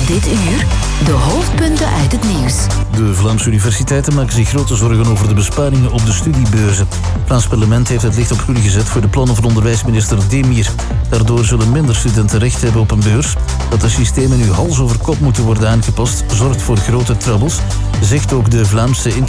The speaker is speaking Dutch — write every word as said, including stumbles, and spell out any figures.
Dit uur de hoofdpunten uit het nieuws. De Vlaamse universiteiten maken zich grote zorgen over de besparingen op de studiebeurzen. Het Vlaams parlement heeft het licht op groen gezet voor de plannen van onderwijsminister Demir. Daardoor zullen minder studenten recht hebben op een beurs. Dat de systemen nu hals over kop moeten worden aangepast, zorgt voor grote troubles, zegt ook de Vlaamse